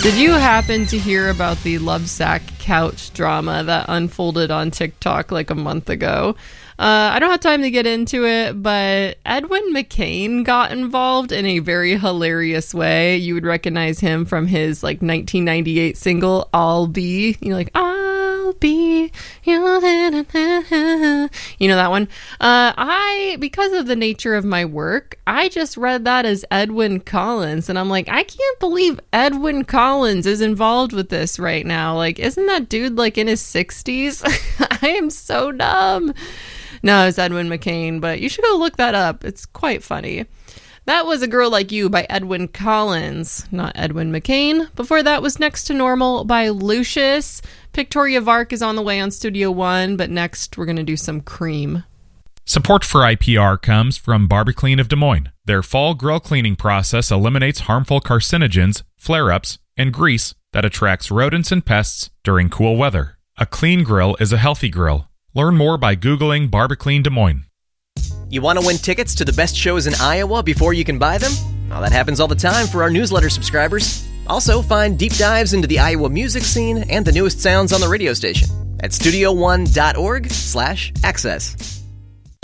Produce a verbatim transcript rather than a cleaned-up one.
Did you happen to hear about the Lovesac couch drama that unfolded on TikTok like a month ago? Uh, I don't have time to get into it, but Edwin McCain got involved in a very hilarious way. You would recognize him from his like nineteen ninety-eight single, I'll Be. You know, like, I'll be. You know that one? Uh, I, because of the nature of my work, I just read that as Edwin Collins. And I'm like, I can't believe Edwin Collins is involved with this right now. Like, isn't that dude like in his sixties? I am so dumb. No, it's Edwin McCain, but you should go look that up. It's quite funny. That was A Girl Like You by Edwin Collins, not Edwin McCain. Before that was Next to Normal by Lucius. Victoria Vark is on the way on Studio One, but next we're going to do some Cream. Support for I P R comes from Barbiclean of Des Moines. Their fall grill cleaning process eliminates harmful carcinogens, flare-ups, and grease that attracts rodents and pests during cool weather. A clean grill is a healthy grill. Learn more by Googling Barbiclean Des Moines. You want to win tickets to the best shows in Iowa before you can buy them? Well, that happens all the time for our newsletter subscribers. Also, find deep dives into the Iowa music scene and the newest sounds on the radio station at studio one dot org slash access.